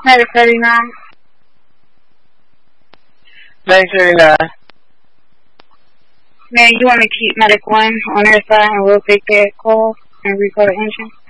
Medic 39. Medic 39. Man, you want to keep Medic 1 on their side and we'll take that call and recall the engine?